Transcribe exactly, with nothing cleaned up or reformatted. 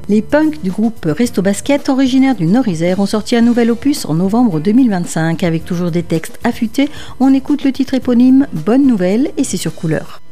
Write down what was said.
Les punks du groupe Resto Basket, originaire du Nord-Isère, ont sorti un nouvel opus en novembre deux mille vingt-cinq avec toujours des textes affûtés. On écoute le titre éponyme Bonne Nouvelle et c'est sur Couleur.